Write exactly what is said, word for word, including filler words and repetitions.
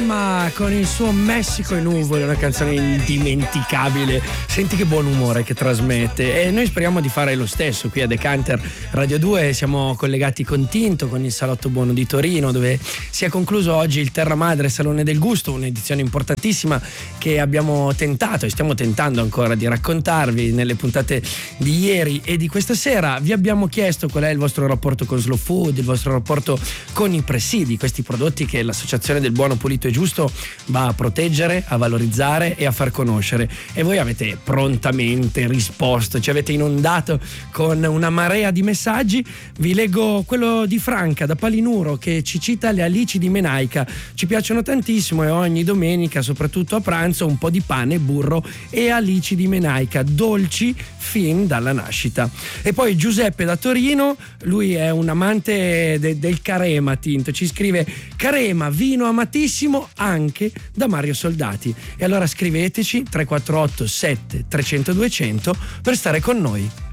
Alma con il suo Messico e nuvole, una canzone indimenticabile. Senti che buon umore che trasmette, e noi speriamo di fare lo stesso qui a Decanter Radio due. Siamo collegati con Tinto, con il Salotto Buono di Torino, dove si è concluso oggi il Terra Madre Salone del Gusto, un'edizione importantissima che abbiamo tentato e stiamo tentando ancora di raccontarvi nelle puntate di ieri e di questa sera. Vi abbiamo chiesto qual è il vostro rapporto con Slow Food, il vostro rapporto con i presidi, questi prodotti che l'Associazione del Buono, Pulito e Giusto va a proteggere, a valorizzare e a far conoscere, e voi avete prontamente risposto, ci avete inondato con una marea di messaggi. Vi leggo quello di Franca da Palinuro, che ci cita le alici di Menaica. Ci piacciono tantissimo e ogni domenica, soprattutto a pranzo, un po' di pane, burro e alici di Menaica, dolci fin dalla nascita. E poi Giuseppe da Torino, lui è un amante de- del Carema, Tinto, ci scrive: Carema, vino amatissimo anche da Mario Soldati. E allora scriveteci tre quattro otto sette trecento duecento per stare con noi.